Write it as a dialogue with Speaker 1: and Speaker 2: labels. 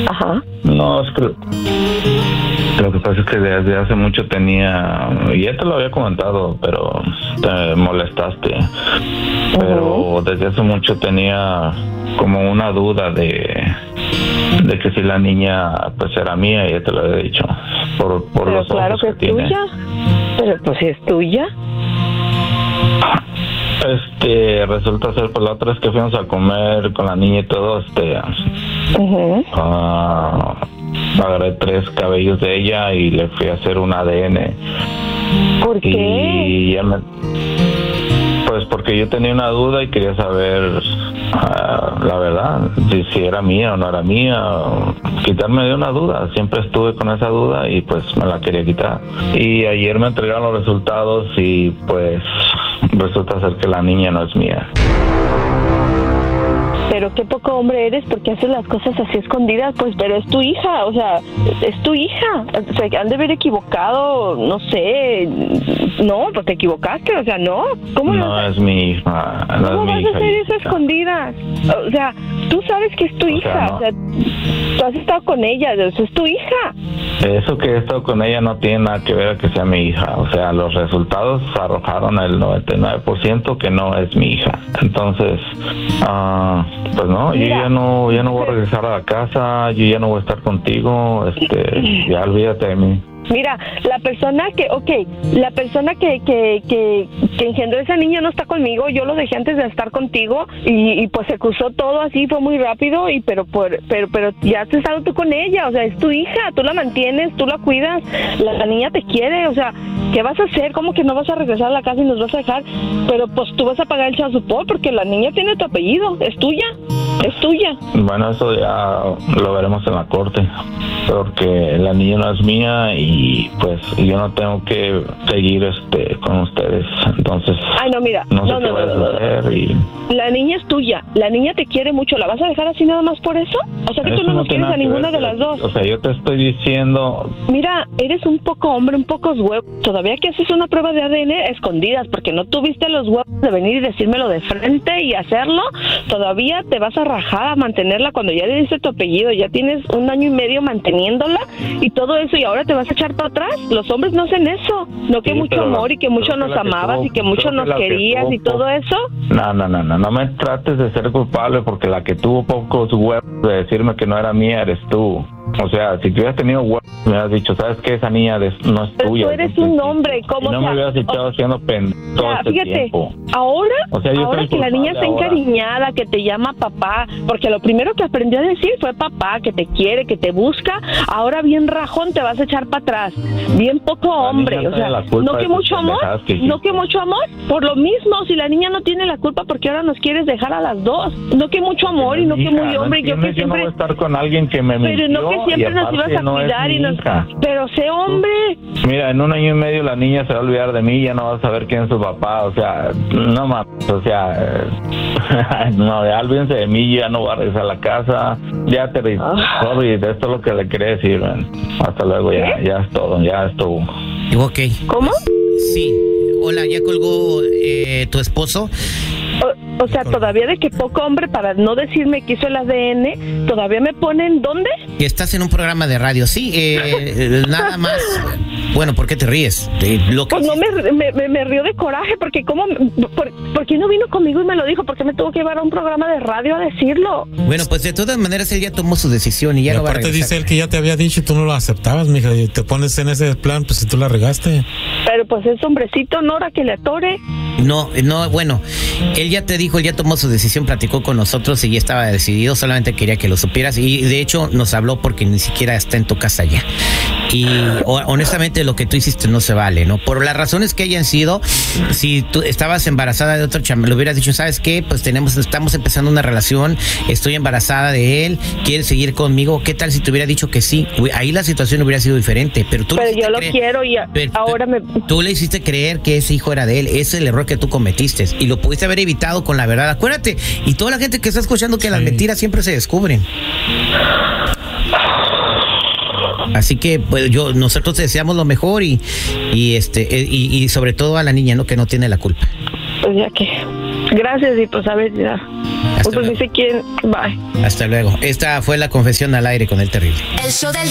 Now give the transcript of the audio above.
Speaker 1: Ajá.
Speaker 2: No, es que lo que pasa es que desde hace mucho tenía, y ya te lo había comentado, pero te molestaste, pero desde hace mucho tenía como una duda de que si la niña pues era mía, ya te lo había dicho, por
Speaker 1: Pero
Speaker 2: los
Speaker 1: claro
Speaker 2: ojos
Speaker 1: que es
Speaker 2: tiene.
Speaker 1: tuya. Pero pues si es tuya.
Speaker 2: Resulta ser, pues la otra vez que fuimos a comer con la niña y todo, agarré 3 cabellos de ella y le fui a hacer un ADN.
Speaker 1: ¿Por qué?
Speaker 2: Y ya pues porque yo tenía una duda y quería saber la verdad, si era mía o no era mía, quitarme de una duda. Siempre estuve con esa duda y pues me la quería quitar. Y ayer me entregaron los resultados y pues resulta ser que la niña no es mía.
Speaker 1: Pero qué poco hombre eres porque haces las cosas así escondidas, pues, pero es tu hija, o sea, es tu hija. O sea, han de haber equivocado, no sé, no, pues te equivocaste, o sea, no. ¿Cómo
Speaker 2: no es mi hija? No
Speaker 1: ¿Cómo
Speaker 2: es mi
Speaker 1: vas
Speaker 2: hija,
Speaker 1: a hacer eso
Speaker 2: hija.
Speaker 1: escondidas? O sea, tú sabes que es tu hija,
Speaker 2: no.
Speaker 1: o sea, tú has estado con ella, eso es tu hija.
Speaker 2: Eso que he estado con ella no tiene nada que ver a que sea mi hija. O sea, los resultados arrojaron el 99% que no es mi hija. Entonces, pues no,
Speaker 1: Mira,
Speaker 2: yo ya no voy a regresar a la casa, yo ya no voy a estar contigo, ya olvídate de mí.
Speaker 1: Mira, la persona que engendró esa niña no está conmigo. Yo lo dejé antes de estar contigo y pues se cruzó todo así, fue muy rápido pero ya has estado tú con ella, o sea, es tu hija, tú la mantienes, tú la cuidas, la niña te quiere, o sea, ¿qué vas a hacer? ¿Cómo que no vas a regresar a la casa y nos vas a dejar? Pero pues tú vas a pagar el child support porque la niña tiene tu apellido, es tuya.
Speaker 2: Bueno, eso ya lo veremos en la corte, porque la niña no es mía y pues yo no tengo que seguir con ustedes. Entonces,
Speaker 1: ay, no, mira,
Speaker 2: no sé qué vas a hacer y...
Speaker 1: La niña es tuya, la niña te quiere mucho, ¿la vas a dejar así nada más por eso? O sea que tú no nos quieres a ninguna de las dos.
Speaker 2: O sea, yo te estoy diciendo...
Speaker 1: Mira, eres un poco hombre, un poco huevos. Todavía que haces una prueba de ADN escondidas porque no tuviste los huevos de venir y decírmelo de frente y hacerlo, todavía te vas a rajar a mantenerla cuando ya le diste tu apellido, ya tienes 1 año y medio manteniéndola y todo eso y ahora te vas a echar para atrás. Los hombres no hacen eso, no que
Speaker 2: Sí,
Speaker 1: mucho amor y que mucho nos amabas y que mucho nos querías y todo eso.
Speaker 2: No me trates de ser culpable porque la que tuvo pocos huevos de decirme que no era mía eres tú. O sea, si tú hubieras tenido huevos, me hubieras dicho, ¿sabes qué? Esa niña no es
Speaker 1: pero
Speaker 2: tuya.
Speaker 1: tú eres un hombre, ¿cómo?
Speaker 2: Y no me hubieras estado haciendo pendejo todo este
Speaker 1: fíjate,
Speaker 2: tiempo.
Speaker 1: Ahora,
Speaker 2: o sea,
Speaker 1: ahora que la niña está encariñada, que te llama papá, porque lo primero que aprendió a decir fue papá, que te quiere, que te busca, ahora bien rajón te vas a echar para atrás. Bien poco hombre, o sea, no que mucho amor, no que mucho amor, por lo mismo, si la niña no tiene la culpa, porque ahora nos quieres dejar a las dos. No que mucho amor y no que muy hombre, yo que siempre...
Speaker 2: Yo no voy a estar con alguien que me mintió.
Speaker 1: Pero no que siempre nos ibas a cuidar y nos... Pero sé hombre.
Speaker 2: Mira, en 1 año y medio la niña se va a olvidar de mí, ya no va a saber quién es su papá, o sea, no mames, o sea, no, ya olvídense de mí, ya no voy a regresar a la casa, ya te sorry, esto es lo que le quería decir, man. Hasta luego, ya es todo, ya estuvo.
Speaker 3: Ok.
Speaker 1: ¿Cómo?
Speaker 3: Sí. Hola, ¿ya colgó tu esposo?
Speaker 1: O sea, todavía de que poco hombre para no decirme que hizo el ADN, ¿todavía me ponen dónde?
Speaker 3: Que estás en un programa de radio, sí, nada más. Bueno, ¿por qué te ríes?
Speaker 1: Pues no me río de coraje, porque ¿por qué no vino conmigo y me lo dijo? ¿Por qué me tuvo que llevar a un programa de radio a decirlo?
Speaker 3: Bueno, pues de todas maneras él ya tomó su decisión y ya no va a regresar.
Speaker 4: Aparte dice él que ya te había dicho y tú no lo aceptabas, mija, y te pones en ese plan, pues si tú la regaste.
Speaker 1: Pero pues es hombrecito, ¿no? Ahora que le atore.
Speaker 3: No, bueno, él ya te dijo, él ya tomó su decisión, platicó con nosotros y ya estaba decidido, solamente quería que lo supieras y de hecho nos habló porque ni siquiera está en tu casa ya. Y honestamente lo que tú hiciste no se vale, ¿no? Por las razones que hayan sido, si tú estabas embarazada de otro chamo, le hubieras dicho, ¿sabes qué? Pues estamos empezando una relación, estoy embarazada de él, ¿quieres seguir conmigo? ¿Qué tal si te hubiera dicho que sí? Ahí la situación hubiera sido diferente, pero tú...
Speaker 1: Pero yo lo quiero y ahora me...
Speaker 3: Tú le hiciste creer que ese hijo era de él, ese es el error que tú cometiste y lo pudiste haber evitado con la verdad. Acuérdate, y toda la gente que está escuchando que las mentiras siempre se descubren. Así que pues nosotros te deseamos lo mejor y sobre todo a la niña, ¿no? Que no tiene la culpa.
Speaker 1: Pues ya que Gracias, y pues a ver, ya. Pues ni sé quién. Bye.
Speaker 3: Hasta luego. Esta fue la confesión al aire con El Terrible.
Speaker 5: El show del